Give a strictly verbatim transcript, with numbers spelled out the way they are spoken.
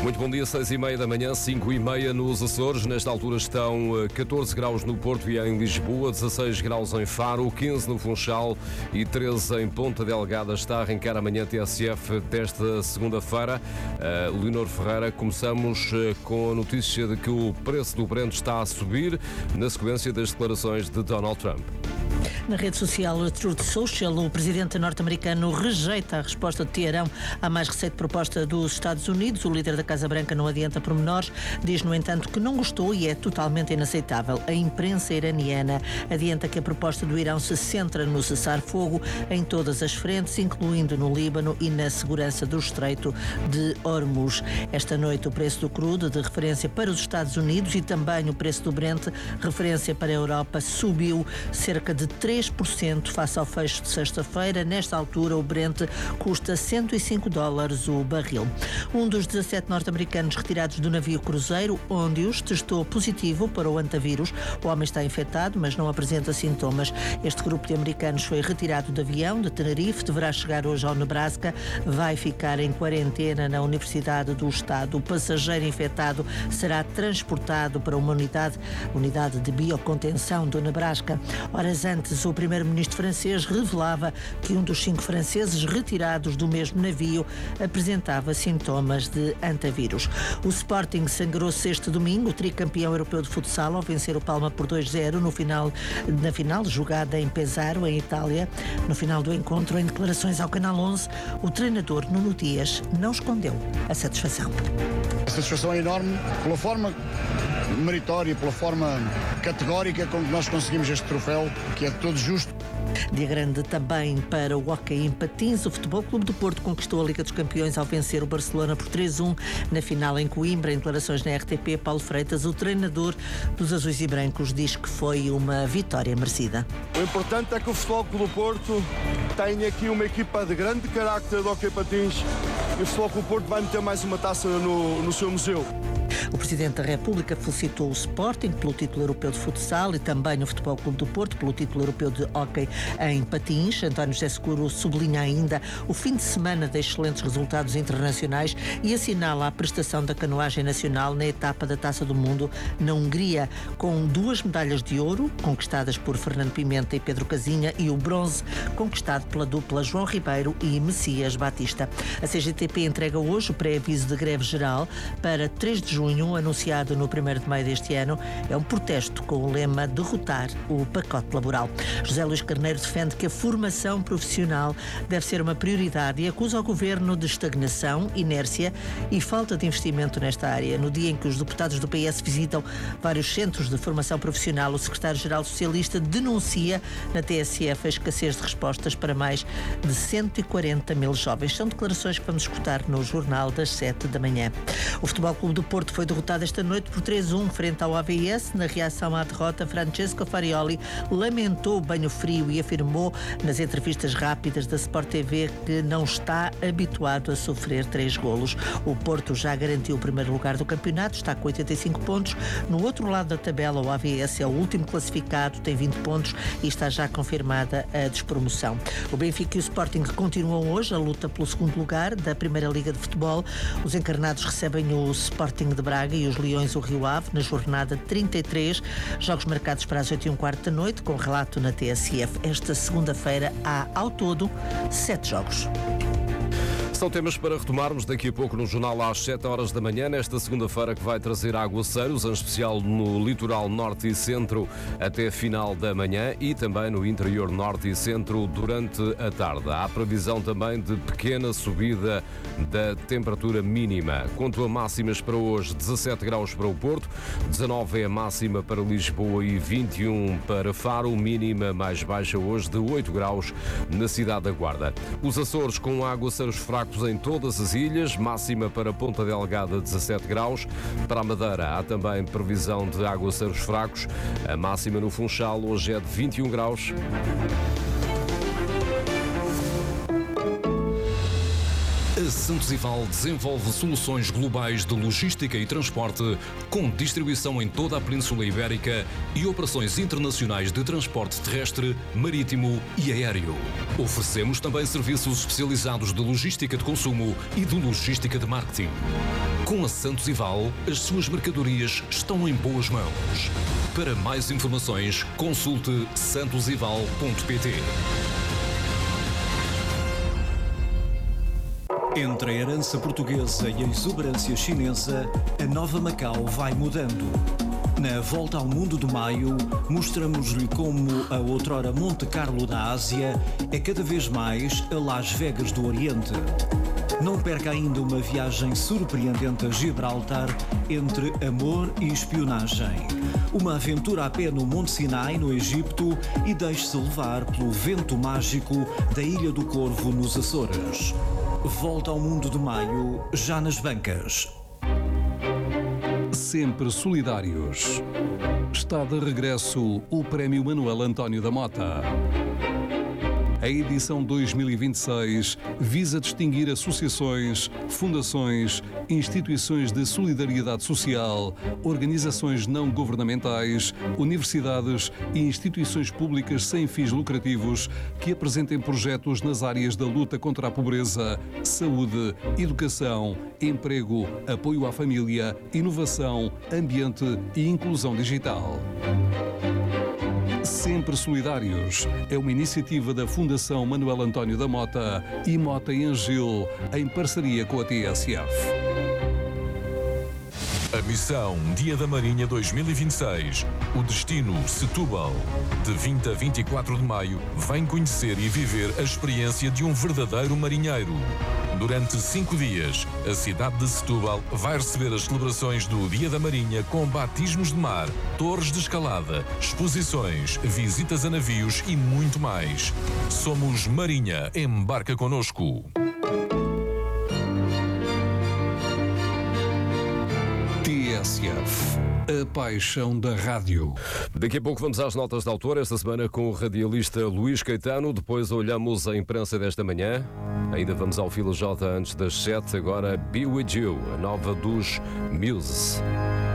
Muito bom dia, seis e meia da manhã, cinco e meia nos Açores. Nesta altura estão catorze graus no Porto e em Lisboa, dezasseis graus em Faro, quinze no Funchal e treze em Ponta Delgada. Está a arrancar amanhã T S F desta segunda-feira. Uh, Leonor Ferreira, começamos com a notícia de que o preço do Brent está a subir na sequência das declarações de Donald Trump. Na rede social Truth Social, o presidente norte-americano rejeita a resposta de Teherão à mais recente proposta dos Estados Unidos. O líder da Casa Branca não adianta pormenores, diz, no entanto, que não gostou e é totalmente inaceitável. A imprensa iraniana adianta que a proposta do Irão se centra no cessar-fogo em todas as frentes, incluindo no Líbano e na segurança do Estreito de Hormuz. Esta noite, o preço do crudo, de referência para os Estados Unidos, e também o preço do Brent, referência para a Europa, subiu cerca de três por cento face ao fecho de sexta-feira. Nesta altura, o Brent custa cento e cinco dólares o barril. Um dos dezassete norte-americanos retirados do navio cruzeiro, Ondius, testou positivo para o antavírus. O homem está infectado, mas não apresenta sintomas. Este grupo de americanos foi retirado do avião de Tenerife, deverá chegar hoje ao Nebraska, vai ficar em quarentena na Universidade do Estado. O passageiro infectado será transportado para uma unidade, unidade de biocontenção do Nebraska. Horas antes, o primeiro-ministro francês revelava que um dos cinco franceses retirados do mesmo navio apresentava sintomas de antavírus. O Sporting sangrou-se este domingo, o tricampeão europeu de futsal, ao vencer o Palma por dois a zero no final, na final jogada em Pesaro, em Itália. No final do encontro, em declarações ao Canal onze, o treinador Nuno Dias não escondeu a satisfação. A satisfação é enorme pela forma meritória, pela forma categórica com que nós conseguimos este troféu, que é de todo justo. Dia grande também para o hóquei em patins. O Futebol Clube do Porto conquistou a Liga dos Campeões ao vencer o Barcelona por três a um na final em Coimbra. Em declarações na R T P, Paulo Freitas, o treinador dos azuis e brancos, diz que foi uma vitória merecida. O importante é que o Futebol Clube do Porto tem aqui uma equipa de grande carácter de hóquei patins e o Futebol Clube do Porto vai meter mais uma taça no, no seu museu. O Presidente da República felicitou o Sporting pelo título europeu de futsal e também o Futebol Clube do Porto pelo título europeu de hóquei em patins. António José Seguro sublinha ainda o fim de semana de excelentes resultados internacionais e assinala a prestação da canoagem nacional na etapa da Taça do Mundo na Hungria, com duas medalhas de ouro conquistadas por Fernando Pimenta e Pedro Casinha e o bronze conquistado pela dupla João Ribeiro e Messias Batista. A C G T P entrega hoje o pré-aviso de greve geral para três de junho, anunciado no primeiro de maio deste ano. É um protesto com o lema derrotar o pacote laboral. José Luís Carneiro defende que a formação profissional deve ser uma prioridade e acusa o governo de estagnação, inércia e falta de investimento nesta área. No dia em que os deputados do P S visitam vários centros de formação profissional, o secretário-geral socialista denuncia na T S F a escassez de respostas para mais de cento e quarenta mil jovens. São declarações que vamos escutar no Jornal das sete da manhã. O Futebol Clube do Porto foi derrotado esta noite por três a um frente ao A V S. Na reação à derrota, Francesco Farioli lamentou o banho frio e afirmou nas entrevistas rápidas da Sport T V que não está habituado a sofrer três golos. O Porto já garantiu o primeiro lugar do campeonato, está com oitenta e cinco pontos. No outro lado da tabela, o A V S é o último classificado, tem vinte pontos e está já confirmada a despromoção. O Benfica e o Sporting continuam hoje a luta pelo segundo lugar da Primeira Liga de Futebol. Os encarnados recebem o Sporting de Braga e os Leões o Rio Ave na jornada trinta e três. Jogos marcados para as oito e um quarto da noite, com relato na T S F. Esta segunda-feira há, ao todo, sete jogos. São temas para retomarmos daqui a pouco no jornal às sete horas da manhã, nesta segunda-feira, que vai trazer aguaceiros, em especial no litoral norte e centro até final da manhã e também no interior norte e centro durante a tarde. Há previsão também de pequena subida da temperatura mínima. Quanto a máximas para hoje, dezassete graus para o Porto, dezanove é a máxima para Lisboa e vinte e um para Faro, mínima mais baixa hoje de oito graus na cidade da Guarda. Os Açores com aguaceiros fracos em todas as ilhas, máxima para Ponta Delgada dezassete graus. Para a Madeira há também previsão de aguaceiros fracos. A máxima no Funchal hoje é de vinte e um graus. A A Santos Ival desenvolve soluções globais de logística e transporte, com distribuição em toda a Península Ibérica e operações internacionais de transporte terrestre, marítimo e aéreo. Oferecemos também serviços especializados de logística de consumo e de logística de marketing. Com a Santos Ival, as suas mercadorias estão em boas mãos. Para mais informações, consulte santos ival ponto pt. Entre a herança portuguesa e a exuberância chinesa, a nova Macau vai mudando. Na Volta ao Mundo de Maio, mostramos-lhe como a outrora Monte Carlo da Ásia é cada vez mais a Las Vegas do Oriente. Não perca ainda uma viagem surpreendente a Gibraltar entre amor e espionagem. Uma aventura a pé no Monte Sinai, no Egito, e deixe-se levar pelo vento mágico da Ilha do Corvo, nos Açores. Volta ao Mundo de Maio, já nas bancas. Sempre solidários. Está de regresso o Prémio Manuel António da Mota. A edição dois mil e vinte e seis visa distinguir associações, fundações, instituições de solidariedade social, organizações não governamentais, universidades e instituições públicas sem fins lucrativos que apresentem projetos nas áreas da luta contra a pobreza, saúde, educação, emprego, apoio à família, inovação, ambiente e inclusão digital. Sempre Solidários é uma iniciativa da Fundação Manuel António da Mota e Mota em Angil, em parceria com a T S F. A missão Dia da Marinha dois mil e vinte e seis. O destino Setúbal. De vinte a vinte e quatro de maio, vem conhecer e viver a experiência de um verdadeiro marinheiro. Durante cinco dias, a cidade de Setúbal vai receber as celebrações do Dia da Marinha com batismos de mar, torres de escalada, exposições, visitas a navios e muito mais. Somos Marinha, embarca connosco. T S F, a paixão da rádio. Daqui a pouco vamos às notas de autor, esta semana com o radialista Luís Caetano. Depois olhamos a imprensa desta manhã. Ainda vamos ao Fila J antes das sete. Agora Be With You, a nova dos Muse.